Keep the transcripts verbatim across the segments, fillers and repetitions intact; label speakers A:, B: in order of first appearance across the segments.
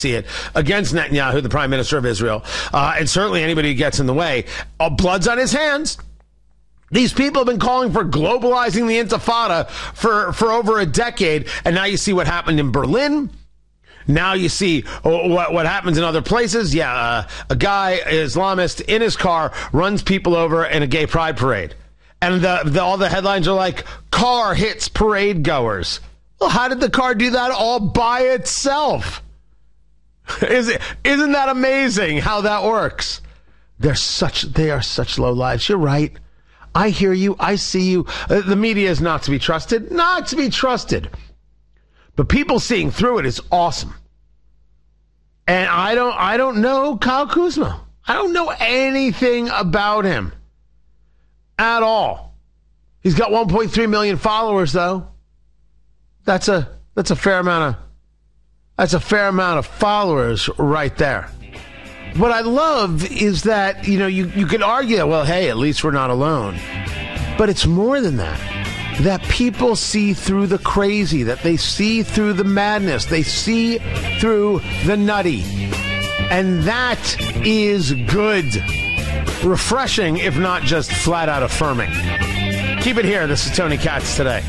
A: see it, against Netanyahu, the prime minister of Israel, uh, and certainly anybody who gets in the way. Uh, blood's on his hands. These people have been calling for globalizing the Intifada for, for over a decade, and now you see what happened in Berlin. Now you see what what happens in other places. Yeah, uh, a guy, Islamist, in his car runs people over in a gay pride parade. And the, the, all the headlines are like, car hits parade goers. Well, how did the car do that all by itself? Is it, isn't that amazing how that works? They're such, they are such low lives. You're right. I hear you. I see you. Uh, the media is not to be trusted. Not to be trusted. But people seeing through it is awesome. And I don't, I don't know Kyle Kuzma. I don't know anything about him at all. He's got one point three million followers, though. That's a, that's a fair amount of, that's a fair amount of followers right there. What I love is that, you know, you, you could argue that, well, hey, at least we're not alone. But it's more than that. That people see through the crazy, that they see through the madness, they see through the nutty. And that is good. Refreshing, if not just flat out affirming. Keep it here. This is Tony Katz Today.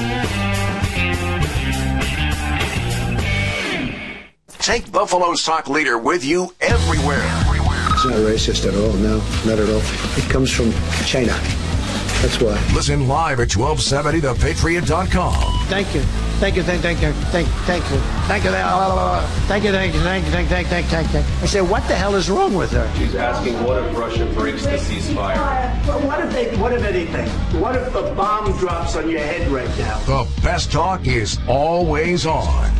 B: Take Buffalo's talk leader with you everywhere.
C: It's not racist at all. No, not at all. It comes from China. That's why.
B: Listen live at twelve seventy the patriot dot com.
C: Thank you. Thank you. Thank, thank you. Thank, thank you. Thank you. Thank you. Thank you. Thank you. Thank, thank, thank, thank, thank. I said, what the hell is wrong with her?
D: She's asking, what if Russia breaks the ceasefire?
C: Well, what if they? What if anything? What if a bomb drops on your head right now?
B: The best talk is always on.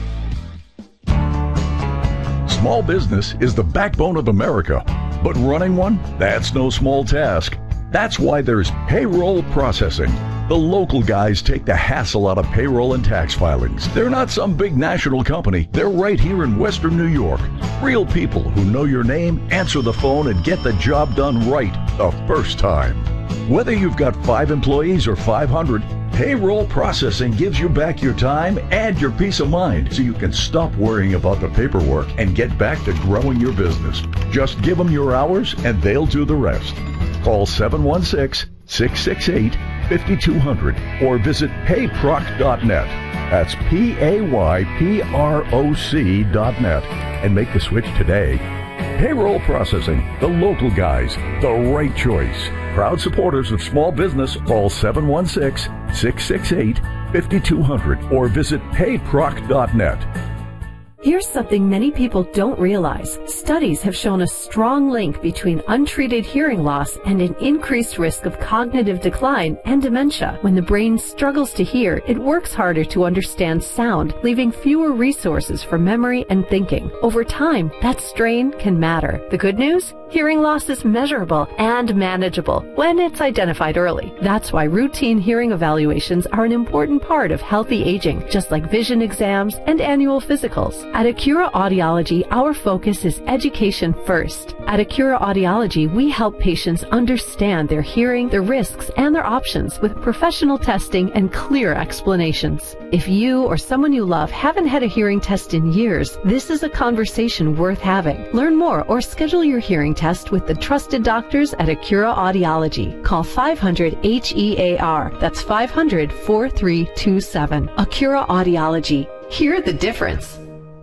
E: Small business is the backbone of America, but running one, that's no small task. That's why there's payroll processing. The local guys take the hassle out of payroll and tax filings. They're not some big national company. They're right here in Western New York. Real people who know your name, answer the phone, and get the job done right the first time. Whether you've got five employees or five hundred, payroll processing gives you back your time and your peace of mind so you can stop worrying about the paperwork and get back to growing your business. Just give them your hours and they'll do the rest. Call seven one six, six six eight, five two zero zero or visit payproc dot net. That's P A Y P R O C dot net and make the switch today. Payroll processing, the local guys, the right choice. Proud supporters of small business, call seven one six, six six eight, five two zero zero or visit payproc dot net.
F: Here's something many people don't realize. Studies have shown a strong link between untreated hearing loss and an increased risk of cognitive decline and dementia. When the brain struggles to hear, it works harder to understand sound, leaving fewer resources for memory and thinking. Over time, that strain can matter. The good news? Hearing loss is measurable and manageable when it's identified early. That's why routine hearing evaluations are an important part of healthy aging, just like vision exams and annual physicals. At Acura Audiology, our focus is education first. At Acura Audiology, we help patients understand their hearing, their risks, and their options with professional testing and clear explanations. If you or someone you love haven't had a hearing test in years, this is a conversation worth having. Learn more or schedule your hearing test with the trusted doctors at Acura Audiology. Call five hundred H E A R. That's five hundred, four three two seven. Acura Audiology. Hear the difference.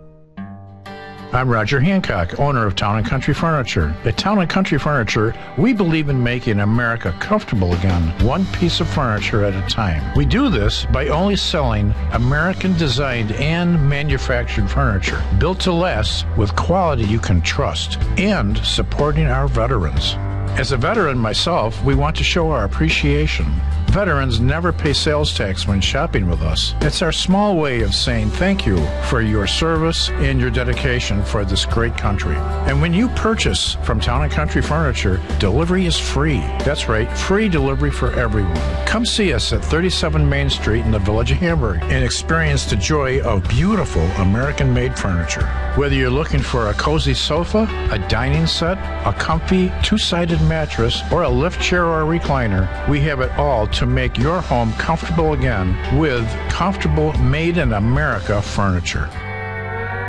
G: I'm Roger Hancock, owner of Town and Country Furniture. At Town and Country Furniture, we believe in making America comfortable again, one piece of furniture at a time. We do this by only selling American-designed and manufactured furniture, built to last with quality you can trust, and supporting our veterans. As a veteran myself, we want to show our appreciation. Veterans never pay sales tax when shopping with us. It's our small way of saying thank you for your service and your dedication for this great country. And when you purchase from Town and Country Furniture, delivery is free. That's right, free delivery for everyone. Come see us at thirty-seven Main Street in the Village of Hamburg and experience the joy of beautiful American-made furniture. Whether you're looking for a cozy sofa, a dining set, a comfy two-sided mattress, or a lift chair or a recliner, we have it all to make your home comfortable again with comfortable made in America furniture.